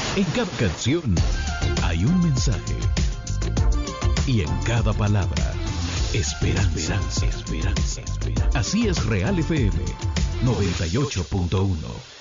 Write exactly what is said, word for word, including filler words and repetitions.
En cada canción hay un mensaje. Y en cada palabra, esperanza, esperanza, esperanza. Así es Real F M noventa y ocho punto uno.